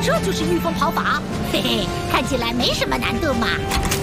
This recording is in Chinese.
这就是御风跑法，嘿嘿，看起来没什么难度嘛。